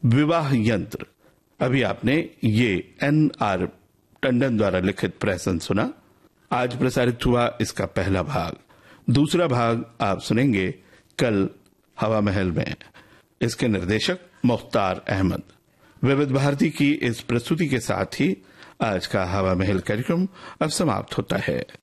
विवाह यंत्र। अभी आपने ये NR टंडन द्वारा लिखित प्रहसन सुना। आज प्रसारित हुआ इसका पहला भाग। दूसरा भाग आप सुनेंगे कल हवा महल में। इसके निर्देशक मुख्तार अहमद। विविध भारती की इस प्रस्तुति के साथ ही आज का हवा महल कार्यक्रम अब समाप्त होता है।